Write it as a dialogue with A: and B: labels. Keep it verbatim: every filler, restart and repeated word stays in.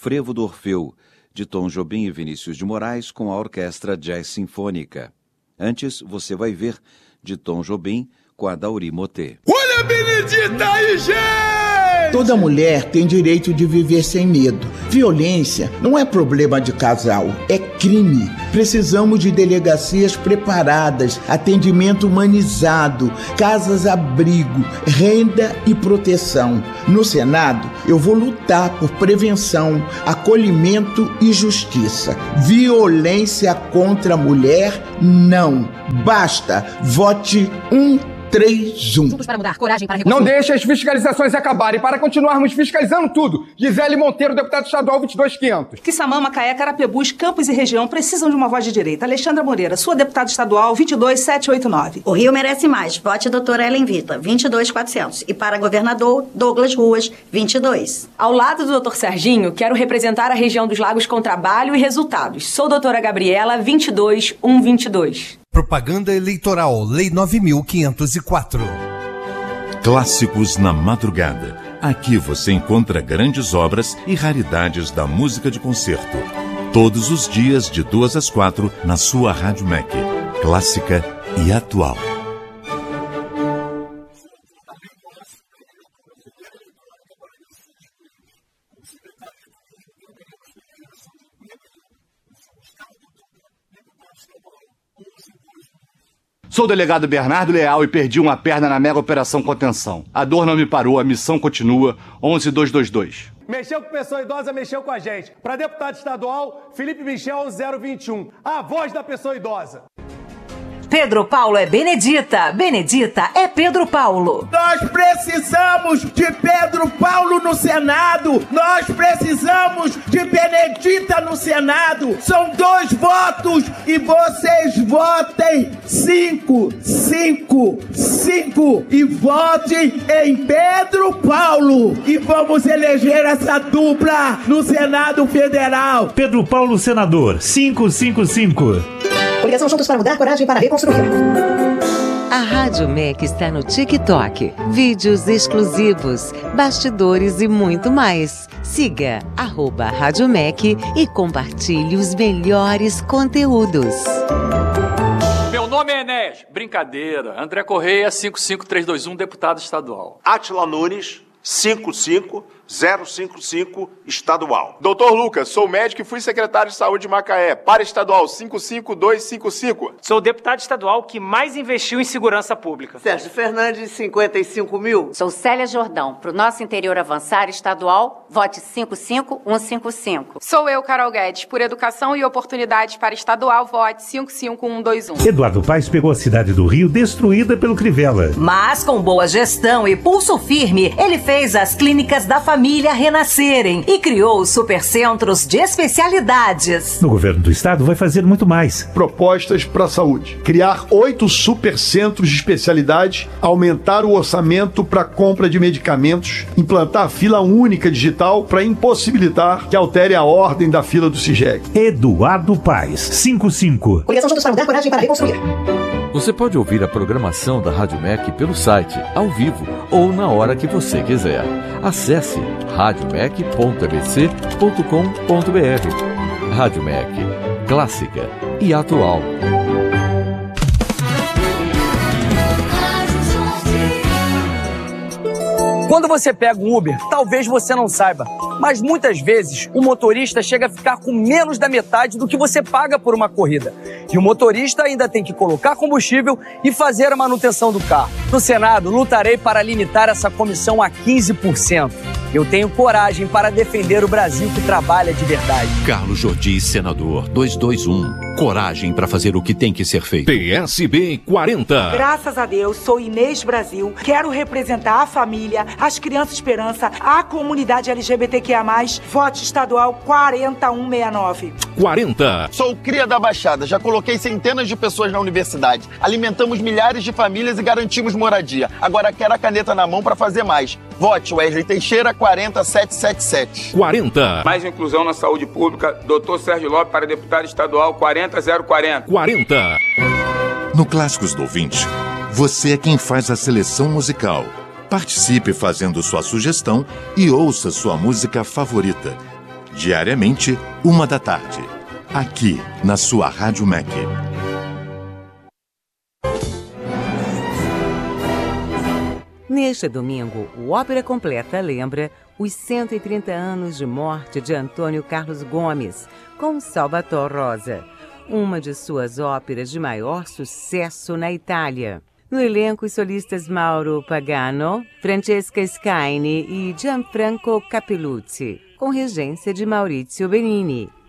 A: Frevo do Orfeu, de Tom Jobim e Vinícius de Moraes, com a Orquestra Jazz Sinfônica. Antes, Você Vai Ver, de Tom Jobim, com a Dauri Motê.
B: Olha a Benedita aí, gente!
C: Toda mulher tem direito de viver sem medo. Violência não é problema de casal, é crime. Precisamos de delegacias preparadas, atendimento humanizado, casas-abrigo, renda e proteção. No Senado, eu vou lutar por prevenção, acolhimento e justiça. Violência contra a mulher, não. Basta. Vote um três um.
D: Juntos para mudar, coragem para reconstruir.
E: Não deixe as fiscalizações acabarem para continuarmos fiscalizando tudo. Gisele Monteiro, deputado estadual vinte e dois mil e quinhentos.
F: Quissamã, Macaé, Carapebus, Campos e região precisam de uma voz de direita. Alexandra Moreira, sua deputada estadual vinte e dois mil setecentos e oitenta e nove.
G: O Rio merece mais. Vote doutora Ellen Vita, vinte e dois mil e quatrocentos. E para governador, Douglas Ruas, vinte e dois.
D: Ao lado do doutor Serginho, quero representar a região dos Lagos com trabalho e resultados. Sou doutora Gabriela, vinte e dois mil cento e vinte e dois.
H: Propaganda Eleitoral, Lei nove mil quinhentos e quatro.
I: Clássicos na Madrugada. Aqui você encontra grandes obras e raridades da música de concerto. Todos os dias, de duas às quatro, na sua Rádio Mac. Clássica e atual.
J: Sou o delegado Bernardo Leal e perdi uma perna na mega operação contenção. A dor não me parou, a missão continua. onze dois dois dois.
K: Mexeu com pessoa idosa, mexeu com a gente. Para deputado estadual, Felipe Michel, zero vinte e um. A voz da pessoa idosa.
L: Pedro Paulo é Benedita, Benedita é Pedro Paulo.
C: Nós precisamos de Pedro Paulo no Senado. Nós precisamos de Benedita no Senado. São dois votos e vocês votem cinco, cinco, cinco e votem em Pedro Paulo. E vamos eleger essa dupla no Senado Federal.
M: Pedro Paulo, senador, cinco cinco cinco.
D: Coligação Juntos para Mudar, coragem para reconstruir.
N: A Rádio Mac está no TikTok. Vídeos exclusivos, bastidores e muito mais. Siga arroba Rádio Mac e compartilhe os melhores conteúdos.
O: Meu nome é Enéas. Brincadeira. André Correia, cinco cinco três dois um, deputado estadual.
P: Átila Nunes, cinco cinco zero cinco cinco, estadual.
Q: Doutor Lucas, sou médico e fui secretário de saúde de Macaé, para estadual cinco cinco dois cinco cinco.
R: Sou o deputado estadual que mais investiu em segurança pública.
S: Sérgio Fernandes, cinquenta e cinco mil.
T: Sou Célia Jordão, para o nosso interior avançar estadual, vote cinco cinco um cinco cinco.
U: Sou eu, Carol Guedes, por educação e oportunidades para estadual, vote cinco cinco um dois um.
M: Eduardo Paes pegou a cidade do Rio destruída pelo Crivella.
L: Mas com boa gestão e pulso firme, ele fez as clínicas da família renascerem e criou os supercentros de especialidades.
M: No governo do estado vai fazer muito mais.
V: Propostas para a saúde. Criar oito supercentros de especialidade, aumentar o orçamento para compra de medicamentos, implantar fila única digital para impossibilitar que altere a ordem da fila do CIGEG.
M: Eduardo Paes, cinco cinco.
D: Coligação Juntos para Mudar, coragem para reconstruir.
A: Você pode ouvir a programação da Rádio Mac pelo site, ao vivo ou na hora que você quiser. Acesse rádio mac ponto a b c ponto com ponto b r. Rádio Mac, clássica e atual.
R: Quando você pega um Uber, talvez você não saiba, mas muitas vezes o motorista chega a ficar com menos da metade do que você paga por uma corrida. E o motorista ainda tem que colocar combustível e fazer a manutenção do carro. No Senado, lutarei para limitar essa comissão a quinze por cento. Eu tenho coragem para defender o Brasil que trabalha de verdade.
W: Carlos Jordi, senador, duzentos e vinte e um. Coragem para fazer o que tem que ser feito.
X: P S B quarenta.
Y: Graças a Deus, sou Inês Brasil. Quero representar a família, as crianças esperança, a comunidade L G B T Q I A mais, voto estadual quarenta um sessenta e nove.
X: quarenta.
Q: Sou cria da Baixada, já coloquei centenas de pessoas na universidade. Alimentamos milhares de famílias e garantimos moradia. Agora quero a caneta na mão para fazer mais. Vote Wesley Teixeira, quarenta sete sete sete.
X: quarenta.
Z: Mais inclusão na saúde pública, doutor Sérgio Lopes para deputado estadual, quarenta zero quarenta.
X: quarenta.
I: No Clássicos do Ouvinte, você é quem faz a seleção musical. Participe fazendo sua sugestão e ouça sua música favorita. Diariamente, uma da tarde. Aqui, na sua Rádio M E C.
N: Neste domingo, o Ópera Completa lembra os cento e trinta anos de morte de Antônio Carlos Gomes, com Salvator Rosa, uma de suas óperas de maior sucesso na Itália. No elenco, os solistas Mauro Pagano, Francesca Scaini e Gianfranco Capelluzzi, com regência de Maurizio Benini.